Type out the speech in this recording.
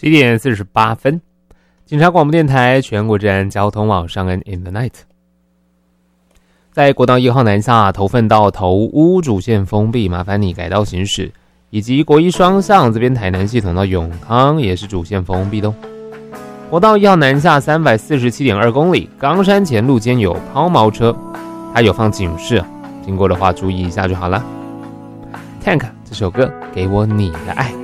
11:48，警察广播电台全国治安交通网上恩 In the Night。在国道1号南下头份到头屋主线封闭，麻烦你改道行驶，以及国一双向这边台南系统到永康也是主线封闭的。国道1号南下347.2公里，冈山前路间有抛锚车，它有放警示，经过的话注意一下就好了。Tank 这首歌给我你的爱。